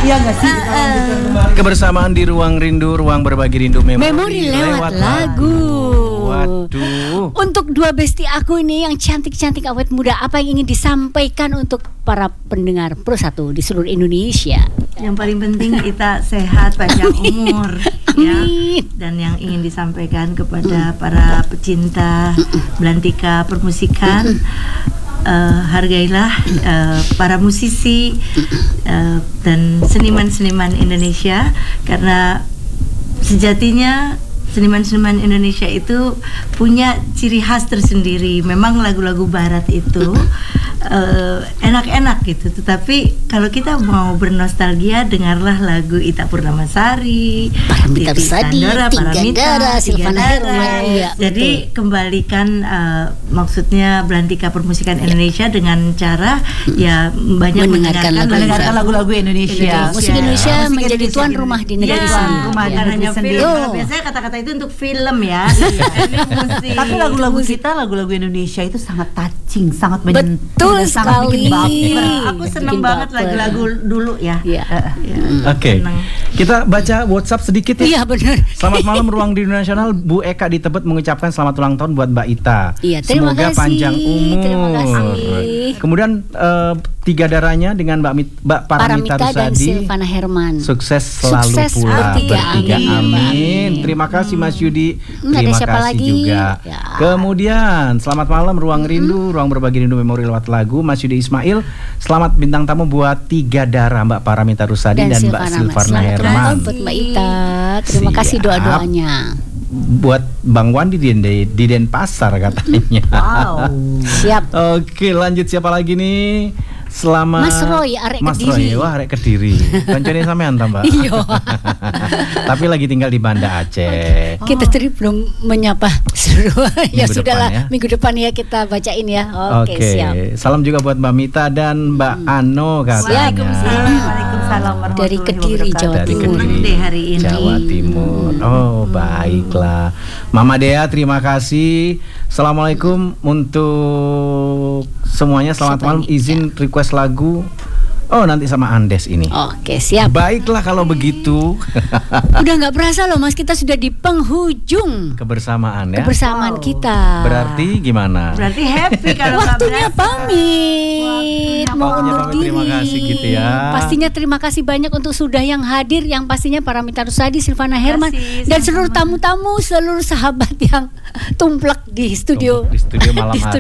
Iya nggak sih? Kita lanjutkan kembali Kebersamaan di Ruang Rindu, ruang berbagi rindu Memori lewat lagu. Waduh. Untuk dua besti aku ini yang cantik-cantik awet muda, apa yang ingin disampaikan untuk para pendengar Pro 1 di seluruh Indonesia? Yang paling penting kita sehat, panjang umur, ya. Dan yang ingin disampaikan kepada para pecinta belantika permusikan, hargailah para musisi dan seniman-seniman Indonesia, karena sejatinya seniman-seniman Indonesia itu punya ciri khas tersendiri. Memang lagu-lagu barat itu enak-enak gitu, tetapi kalau kita mau bernostalgia, dengarlah lagu Ita Purnamasari, Paramita Rusady, Paramita, Silvana Herman. Iya, jadi kembalikan maksudnya belantika permusikan Indonesia dengan cara ya banyak mendengarkan lagu-lagu Indonesia. Musik Indonesia menjadi tuan rumah di negeri sendiri. Rumah Ya. hanya sendiri. film. Kalau biasanya kata-kata itu untuk film ya. Ini musik. Tapi lagu-lagu kita, lagu-lagu Indonesia itu sangat touching, sangat menyentuh, Betul dan sangat bikin sekali. baper. Aku seneng Bikin banget baper. lagu-lagu dulu ya. Iya. Oke. Seneng. Kita baca WhatsApp sedikit ya. Iya benar. Selamat malam Ruang Rindu Nasional. Bu Eka di Tebet mengucapkan selamat ulang tahun buat Mbak Ita. Iya, terima Semoga kasih. panjang umur. Terima kasih. Kemudian tiga darahnya dengan Mbak Paramita dan Rusady. Silvana Herman. Sukses selalu Sukses pula bertiga. Amin. Amin. Terima kasih Mas Yudi. Ada Terima siapa kasih lagi? juga. Ya. Kemudian selamat malam Ruang Rindu, ruang berbagi rindu memori lewat lagu. Mas Yudi Ismail. Selamat bintang tamu buat tiga darah Mbak Paramita Rusady dan Mbak Silvana Selamat ulang Herman. tahun buat Mbak Ita. Terima kasih Siap. doa-doanya. Buat Bang Wandi di Denpasar katanya. Wow. Siap. Oke, lanjut siapa lagi nih? Selamat Mas Roy, arek Mas Kediri. Roy, wah arek Kediri. Kancane sampean ta, Mbak? Iya. Tapi lagi tinggal di Banda Aceh. Kita tadi belum menyapa seluruh. Ya Minggu sudahlah, depan ya. minggu depan ya kita bacain ya. Oke, siap. Salam juga buat Mbak Mita dan Mbak Ano katanya. Waalaikumsalam warahmatullahi Dari Kediri, wabarakatuh. Jawa Dari Timur. Seneng deh hari ini. Jawa Timur. Oh, baiklah. Mama Dea, terima kasih. Assalamualaikum untuk semuanya. Selamat Siapa malam. ini? Izin request lagu. Oh, nanti sama Andes ini. Oke, siap. Baiklah kalau begitu. Udah nggak berasa loh Mas, kita sudah di penghujung Kebersamaan ya. kebersamaan kita. Berarti gimana? Berarti happy kalau nggak Waktunya berasa. pamit. Mau Waktunya undur pamit, diri. terima kasih gitu ya. Pastinya terima kasih banyak untuk sudah yang hadir, yang pastinya Paramita Rusady, Silvana Herman, kasih, dan seluruh sama-sama. tamu-tamu, seluruh sahabat yang tumplek di studio. Di studio malam hari.